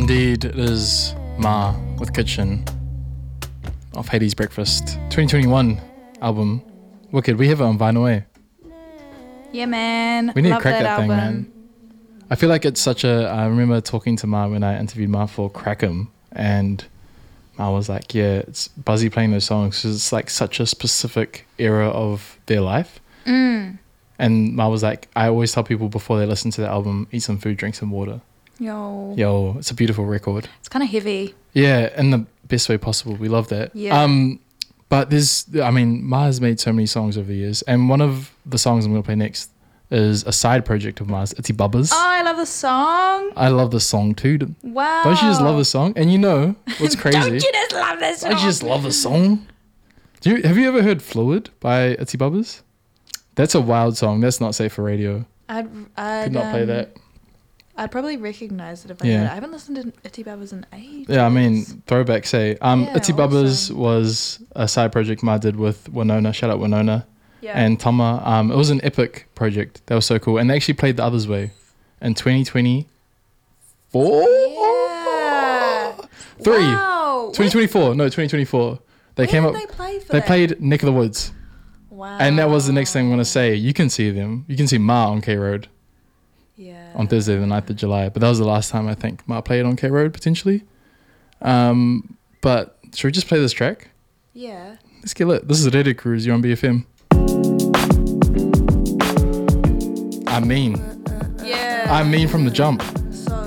indeed, it is Ma with Kitchen off Hades Breakfast 2021 album. Wicked. We have it on vinyl, eh? Yeah, man. We need Love to crack that album. thing, man. I feel like it's such a... I remember talking to Ma when I interviewed Ma for Crackem, and Ma was like, yeah, it's Buzzy playing those songs because it's like such a specific era of their life. And Ma was like, I always tell people before they listen to the album, eat some food, drink some water. Yo, it's a beautiful record. It's kind of heavy. Yeah, in the best way possible. We love that. Yeah. But Ma has made so many songs over the years, and one of the songs I'm going to play next is a side project of Ma's, Itsy Bubbas. Oh, I love the song. I love the song too. Wow. Don't you just love the song? And you know what's crazy? Don't you just love this song? I just love the song. Have you ever heard Fluid by Itsy Bubbas? That's a wild song. That's not safe for radio. I'd Could not play that. I'd probably recognise it if I Yeah. heard it. I haven't listened to Itsy Bubbas in ages. Yeah, I mean, throwback say. Itsy Bubbas awesome. was a side project Ma did with Winona. Shout out Winona. Yeah. And Tama. It was an epic project. That was so cool. And they actually played The Others Way in 2024? Yeah. 2024. No, 2024. They came up. They play for They that? played Neck of the Woods. Wow. And that was the next thing I'm going to say. You can see them. You can see Ma on K Road Yeah. on Thursday, the 9th of July. But that was the last time I think Ma played on K Road, potentially. But should we just play this track? Yeah. Let's get lit. This is Radio Cruise. You're on BFM. I mean Yeah. from the jump.